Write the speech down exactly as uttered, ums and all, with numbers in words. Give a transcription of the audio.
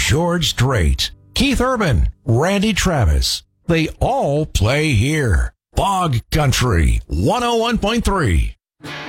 George Strait, Keith Urban, Randy Travis. They all play here. Bog Country one oh one point three.